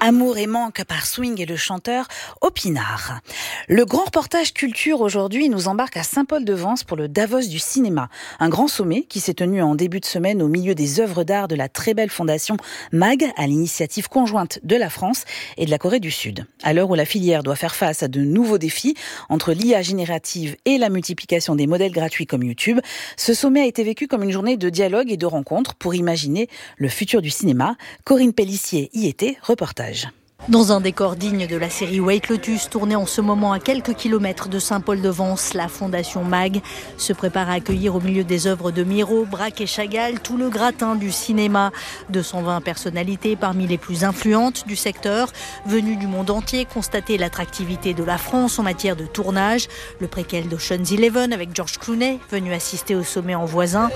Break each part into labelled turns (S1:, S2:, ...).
S1: Amour et manque par Swing et le chanteur Opinard. Le grand reportage culture aujourd'hui nous embarque à Saint-Paul-de-Vence pour le Davos du cinéma. Un grand sommet qui s'est tenu en début de semaine au milieu des œuvres d'art de la très belle fondation MAG, à l'initiative conjointe de la France et de la Corée du Sud. À l'heure où la filière doit faire face à de nouveaux défis entre l'IA générative et la multiplication des modèles gratuits comme YouTube, ce sommet a été vécu comme une journée de dialogue et de rencontres pour imaginer le futur du cinéma. Corinne Pellissier y était, reportage.
S2: Dans un décor digne de la série White Lotus, tournée en ce moment à quelques kilomètres de Saint-Paul-de-Vence, la fondation MAG se prépare à accueillir au milieu des œuvres de Miro, Braque et Chagall tout le gratin du cinéma. 220 personnalités parmi les plus influentes du secteur, venues du monde entier constater l'attractivité de la France en matière de tournage. Le préquel d'Ocean's 11 avec George Clooney, venu assister au sommet en voisin.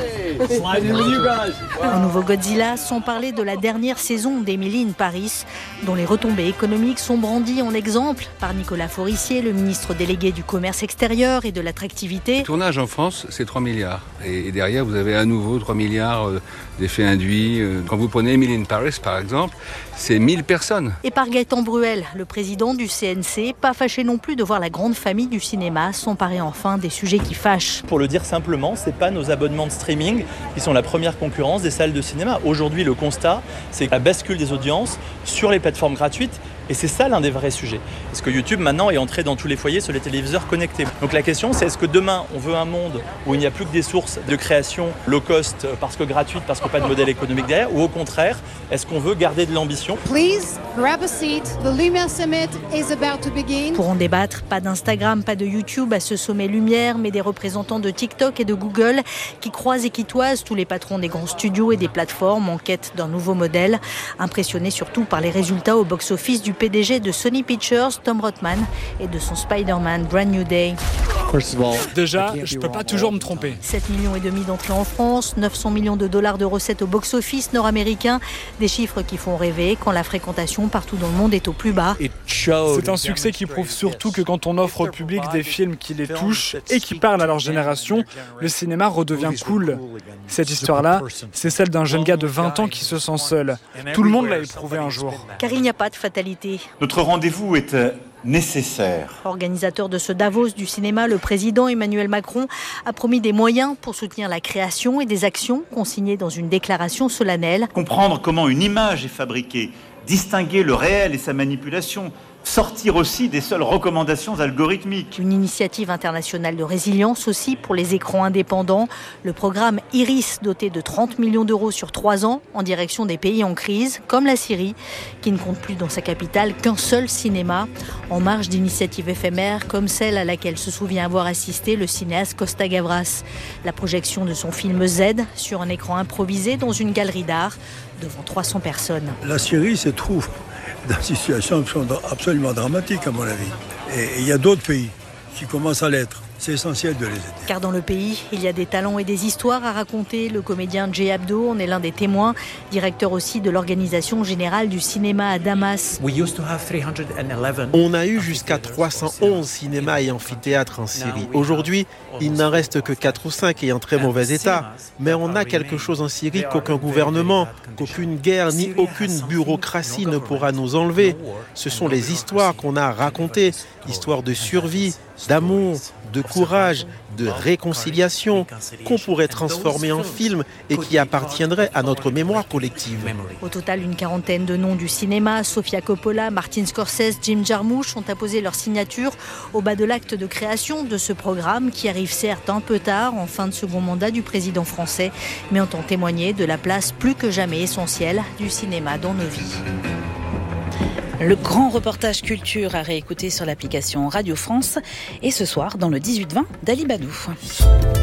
S2: Un nouveau Godzilla, sans parler de la dernière saison d'Emily in Paris, dont les retombées économiques sont brandies en exemple par Nicolas Forissier, le ministre délégué du commerce extérieur et de l'attractivité.
S3: Le tournage en France, c'est 3 milliards. Et derrière, vous avez à nouveau 3 milliards d'effets induits. Quand vous prenez Emily in Paris, par exemple, c'est 1000 personnes.
S2: Et par Gaëtan Bruel, le président du CNC, pas fâché non plus de voir la grande famille du cinéma s'emparer enfin des sujets qui fâchent.
S4: Pour le dire simplement, c'est pas nos abonnements de streaming qui sont la première concurrence des salles de cinéma. Aujourd'hui, le constat, c'est la bascule des audiences sur les plateformes gratuites. Et c'est ça l'un des vrais sujets. Parce que YouTube maintenant est entré dans tous les foyers sur les téléviseurs connectés. Donc la question c'est est-ce que demain on veut un monde où il n'y a plus que des sources de création low cost parce que gratuite, parce qu'il n'y a pas de modèle économique derrière, ou au contraire, est-ce qu'on veut garder de l'ambition?
S5: Please grab a seat. The Lumière Summit is about to begin.
S2: Pour en débattre, pas d'Instagram, pas de YouTube à ce sommet Lumière, mais des représentants de TikTok et de Google qui croisent et qui toisent tous les patrons des grands studios et des plateformes en quête d'un nouveau modèle. Impressionnés surtout par les résultats au box-office du PDG de Sony Pictures, Tom Rothman, et de son Spider-Man Brand New Day.
S6: Déjà, je ne peux pas toujours me tromper.
S2: 7,5 millions d'entrées en France, 900 millions de dollars de recettes au box-office nord-américain. Des chiffres qui font rêver quand la fréquentation partout dans le monde est au plus bas.
S6: C'est un succès qui prouve surtout que quand on offre au public des films qui les touchent et qui parlent à leur génération, le cinéma redevient cool. Cette histoire-là, c'est celle d'un jeune gars de 20 ans qui se sent seul. Tout le monde l'a éprouvé un jour.
S2: Car il n'y a pas de fatalité.
S7: Notre rendez-vous est nécessaire.
S2: Organisateur de ce Davos du cinéma, le président Emmanuel Macron a promis des moyens pour soutenir la création et des actions consignées dans une déclaration solennelle.
S7: Comprendre comment une image est fabriquée, distinguer le réel et sa manipulation, sortir aussi des seules recommandations algorithmiques.
S2: Une initiative internationale de résilience aussi pour les écrans indépendants. Le programme Iris, doté de 30 millions d'euros sur 3 ans, en direction des pays en crise, comme la Syrie, qui ne compte plus dans sa capitale qu'un seul cinéma, en marge d'initiatives éphémères comme celle à laquelle se souvient avoir assisté le cinéaste Costa Gavras. La projection de son film Z sur un écran improvisé dans une galerie d'art devant 300 personnes.
S8: La Syrie se trouve dans une situation absolument dramatique à mon avis. Et il y a d'autres pays qui commencent à l'être. C'est essentiel de les aider.
S2: Car dans le pays, il y a des talents et des histoires à raconter. Le comédien Jay Abdo en est l'un des témoins, directeur aussi de l'Organisation Générale du Cinéma à Damas.
S9: On a eu jusqu'à 311 cinémas et amphithéâtres en Syrie. Aujourd'hui, il n'en reste que 4 ou 5 et en très mauvais état. Mais on a quelque chose en Syrie qu'aucun gouvernement, qu'aucune guerre ni aucune bureaucratie ne pourra nous enlever. Ce sont les histoires qu'on a racontées, histoires de survie, d'amour, de courage, de réconciliation, qu'on pourrait transformer en film et qui appartiendrait à notre mémoire collective.
S2: Au total, une quarantaine de noms du cinéma, Sofia Coppola, Martin Scorsese, Jim Jarmusch ont apposé leur signature au bas de l'acte de création de ce programme qui arrive certes un peu tard, en fin de second mandat du président français, mais entend témoigner de la place plus que jamais essentielle du cinéma dans nos vies.
S1: Le grand reportage culture à réécouter sur l'application Radio France et ce soir dans le 18-20 d'Ali Badou.